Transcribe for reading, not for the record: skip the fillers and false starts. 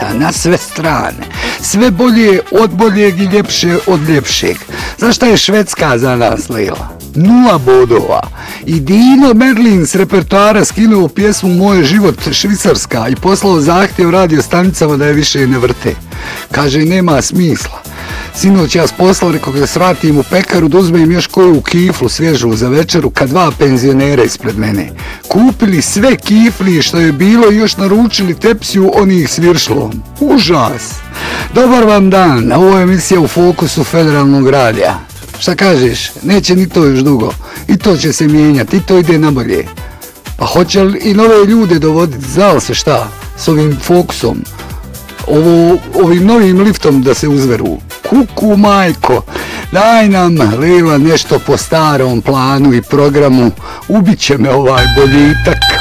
stanica na sve strane. Sve bolje od boljeg i ljepše od ljepšeg. Znaš šta je Švedska za nas, Lila? 0 bodova. I Dino Merlin s repertoara skinuo pjesmu Moj život Švicarska i poslao zahtjev radio stanicama da je više ne vrte. Kaže, nema smisla. Sinoć ja poslao, rekao da svratim u pekaru da uzmem još koju kiflu svježu za večeru kad 2 penzionera ispred mene. Kupili sve kifli što je bilo i još naručili tepsiju onih s viršlom. Užas! Dobar vam dan, ovo je emisija U fokusu Federalnog radija. Šta kažeš? Neće ni to još dugo. I to će se mijenjati, i to ide nabolje. Pa hoće li i nove ljude dovoditi? Znao se šta? S ovim fokusom. Ovim novim liftom da se uzveru. Kuku majko, daj nam Lila nešto po starom planu i programu. Ubit će me ovaj boljitak.